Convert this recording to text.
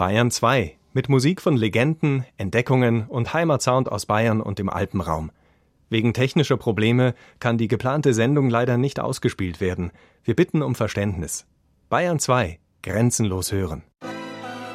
Bayern 2 mit Musik von Legenden, Entdeckungen und Heimatsound aus Bayern und dem Alpenraum. Wegen technischer Probleme kann die geplante Sendung leider nicht ausgespielt werden. Wir bitten um Verständnis. Bayern 2, grenzenlos hören.